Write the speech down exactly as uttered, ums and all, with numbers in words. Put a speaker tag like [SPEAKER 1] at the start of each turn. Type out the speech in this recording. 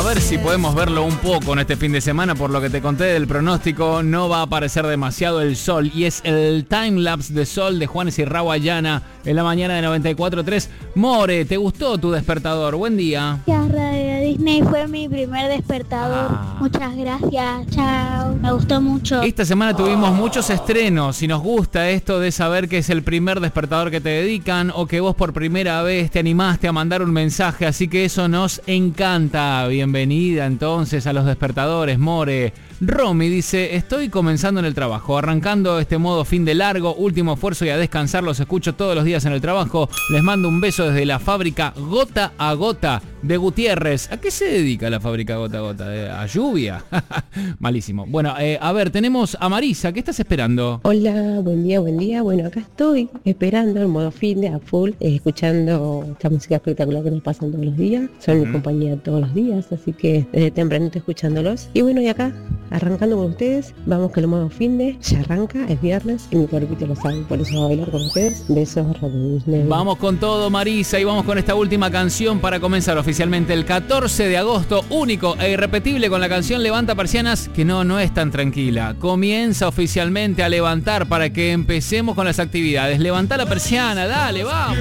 [SPEAKER 1] ver si podemos verlo un poco en este fin de semana. Por lo que te conté del pronóstico, no va a aparecer demasiado el sol. Y es el timelapse de sol de Juanes y Rawayana en la mañana de noventa y cuatro punto tres. More, ¿te gustó tu despertador? Buen día.
[SPEAKER 2] Gracias, Radio Disney. Fue mi primer despertador.
[SPEAKER 1] Ah.
[SPEAKER 2] Muchas gracias. Chao. Me gustó mucho.
[SPEAKER 1] Esta semana tuvimos muchos estrenos y nos gusta esto de saber que es el primer despertador que te dedican o que vos por primera vez te animaste a mandar un mensaje, así que eso nos encanta. Bienvenida entonces a los despertadores, More. Romy dice, estoy comenzando en el trabajo, arrancando este modo fin de largo, último esfuerzo y a descansar, los escucho todos los días en el trabajo. Les mando un beso desde la fábrica Gota a Gota de Gutiérrez. ¿A qué se dedica la fábrica Gota a Gota? ¿A lluvia? Malísimo. Bueno, eh, a ver, tenemos a Marisa, ¿qué estás esperando?
[SPEAKER 3] Hola, buen día, buen día. Bueno, acá estoy esperando el modo fin de a full, eh, escuchando esta música espectacular que nos pasan todos los días. Son uh-huh. mi compañía todos los días, así que desde tempranito escuchándolos. Y bueno, y acá, arrancando con ustedes, vamos con el modo fin de, ya arranca, es viernes y mi cuerpito lo sabe, por eso voy a bailar con ustedes. Besos, Radio Disney.
[SPEAKER 1] Vamos con todo, Marisa, y vamos con esta última canción para comenzar oficialmente el catorce de agosto, único e irrepetible con la canción Levanta Persianas, que no, no es tan tranquila. Comienza oficialmente a levantar para que empecemos con las actividades. Levanta la persiana, dale, vamos.